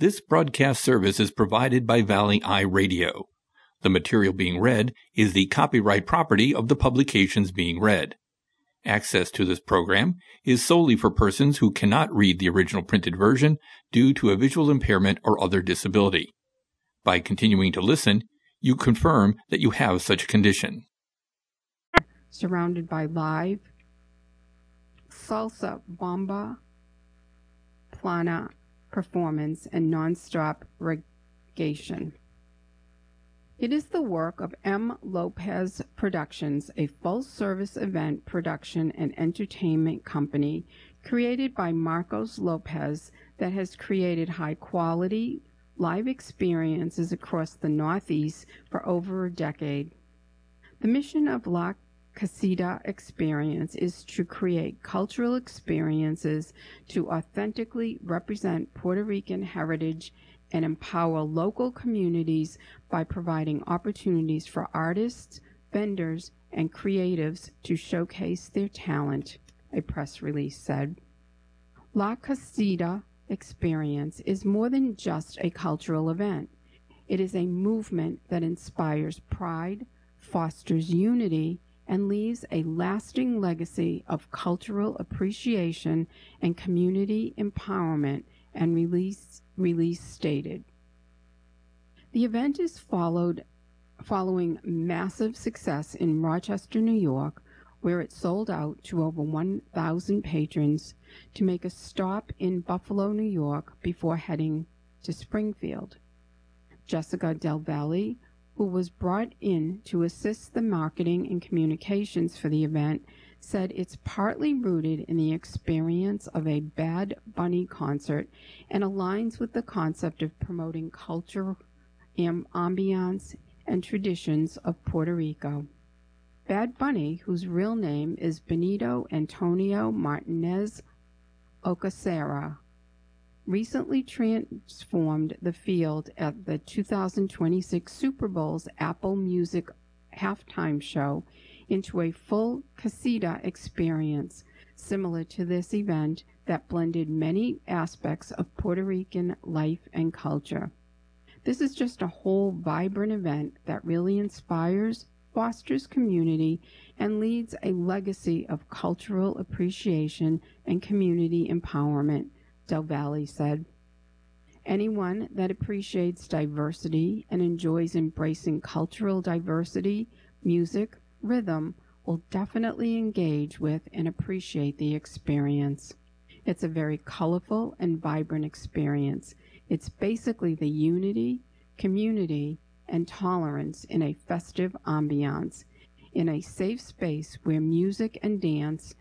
This broadcast service is provided by Valley Eye Radio. The material being read is the copyright property of the publications being read. Access to this program is solely for persons who cannot read the original printed version due to a visual impairment or other disability. By continuing to listen, you confirm that you have such a condition. Surrounded by live salsa bomba plana performance and non-stop reggaeton. It is the work of M. Lopez Productions, a full-service event production and entertainment company created by Marcos Lopez that has created high-quality live experiences across the Northeast for over a decade. The mission of La Casita Experience is to create cultural experiences to authentically represent Puerto Rican heritage and empower local communities by providing opportunities for artists, vendors, and creatives to showcase their talent, a press release said. La Casita Experience is more than just a cultural event. It is a movement that inspires pride, fosters unity, and leaves a lasting legacy of cultural appreciation and community empowerment, and release stated. The event is following massive success in Rochester, New York, where it sold out to over 1,000 patrons, to make a stop in Buffalo, New York, before heading to Springfield. Jessica Del Valle, who was brought in to assist the marketing and communications for the event, said it's partly rooted in the experience of a Bad Bunny concert and aligns with the concept of promoting culture, ambiance, and traditions of Puerto Rico. Bad Bunny, whose real name is Benito Antonio Martinez Ocasera, recently transformed the field at the 2026 Super Bowl's Apple Music halftime show into a full casita experience, similar to this event that blended many aspects of Puerto Rican life and culture. This is just a whole vibrant event that really inspires, fosters community, and leads a legacy of cultural appreciation and community empowerment, Del Valle said. Anyone that appreciates diversity and enjoys embracing cultural diversity, music, rhythm, will definitely engage with and appreciate the experience. It's a very colorful and vibrant experience. It's basically the unity, community, and tolerance in a festive ambiance, in a safe space where music and dance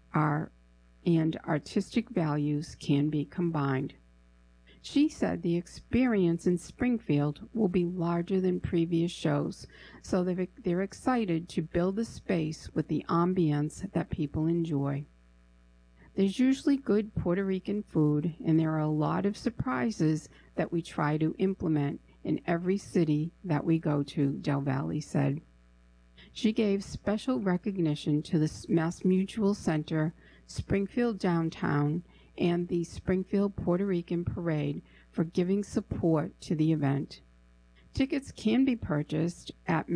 and artistic values can be combined. She said the experience in Springfield will be larger than previous shows, so they're excited to build the space with the ambience that people enjoy. There's usually good Puerto Rican food, and there are a lot of surprises that we try to implement in every city that we go to, Del Valle said. She gave special recognition to the MassMutual Center, Springfield Downtown, and the Springfield Puerto Rican Parade for giving support to the event. Tickets can be purchased at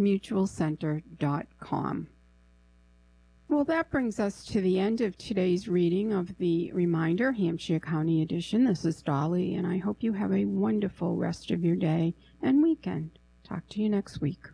massmutualcenter.com. Well, that brings us to the end of today's reading of the Reminder, Hampshire County Edition. This is Dolly, and I hope you have a wonderful rest of your day and weekend. Talk to you next week.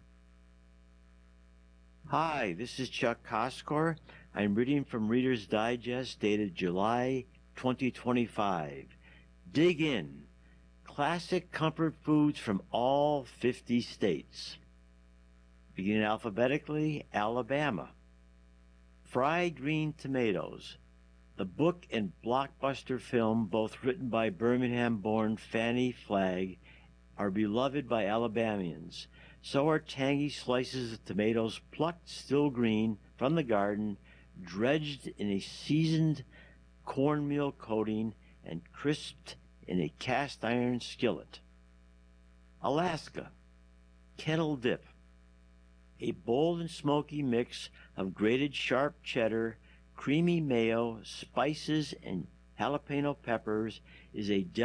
Hi, this is Chuck Koskor. I'm reading from Reader's Digest dated July 2025. Dig in. Classic comfort foods from all 50 states. Beginning alphabetically, Alabama. Fried green tomatoes. The book and blockbuster film, both written by Birmingham-born Fannie Flagg, are beloved by Alabamians. So are tangy slices of tomatoes plucked still green from the garden, dredged in a seasoned cornmeal coating, and crisped in a cast iron skillet. Alaska. Kettle dip. A bold and smoky mix of grated sharp cheddar, creamy mayo, spices, and jalapeno peppers is a